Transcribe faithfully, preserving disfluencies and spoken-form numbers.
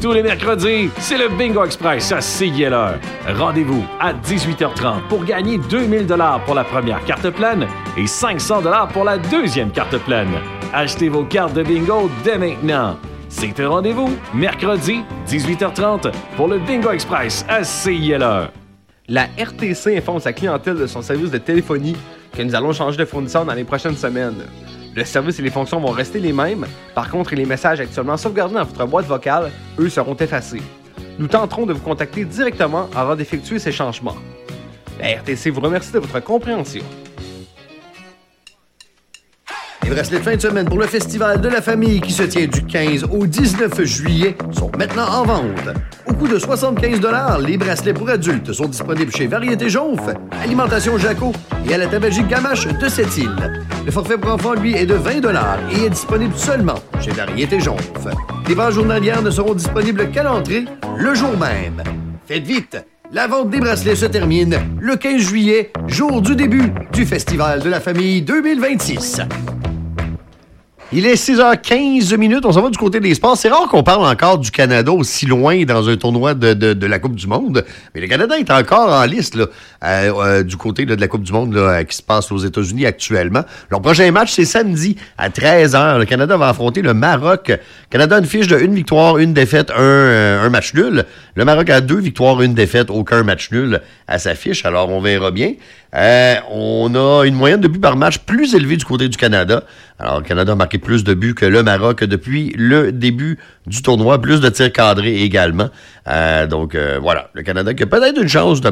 Tous les mercredis, c'est le Bingo Express à C I L R. Rendez-vous à dix-huit heures trente pour gagner deux mille dollars pour la première carte pleine et cinq cents dollars pour la deuxième carte pleine. Achetez vos cartes de bingo dès maintenant. C'est un rendez-vous, mercredi, dix-huit heures trente, pour le Bingo Express à C I L R. La R T C informe sa clientèle de son service de téléphonie que nous allons changer de fournisseur dans les prochaines semaines. Le service et les fonctions vont rester les mêmes. Par contre, les messages actuellement sauvegardés dans votre boîte vocale, eux, seront effacés. Nous tenterons de vous contacter directement avant d'effectuer ces changements. La R T C vous remercie de votre compréhension. Les bracelets de fin de semaine pour le Festival de la famille qui se tient du quinze au dix-neuf juillet sont maintenant en vente. Au coût de soixante-quinze dollars, les bracelets pour adultes sont disponibles chez Variété Jonf, Alimentation Jaco et à la tabagie Gamache de Sept-Îles. Le forfait pour enfants, lui, est de vingt dollars et est disponible seulement chez Variété Jonf. Les ventes journalières ne seront disponibles qu'à l'entrée le jour même. Faites vite! La vente des bracelets se termine le quinze juillet, jour du début du Festival de la famille deux mille vingt-six. Il est six heures quinze minutes, on s'en va du côté des sports. C'est rare qu'on parle encore du Canada aussi loin dans un tournoi de, de, de la Coupe du Monde, mais le Canada est encore en liste là, euh, euh, du côté là, de la Coupe du Monde là, qui se passe aux États-Unis actuellement. Leur prochain match, c'est samedi à treize heures. Le Canada va affronter le Maroc. Le Canada a une fiche de une victoire, une défaite, un, euh, un match nul. Le Maroc a deux victoires, une défaite, aucun match nul à sa fiche, alors on verra bien. Euh, on a une moyenne de buts par match plus élevée du côté du Canada. Alors, le Canada a marqué plus de buts que le Maroc depuis le début du tournoi. Plus de tirs cadrés également. Euh, donc, euh, voilà. Le Canada qui a peut-être une chance de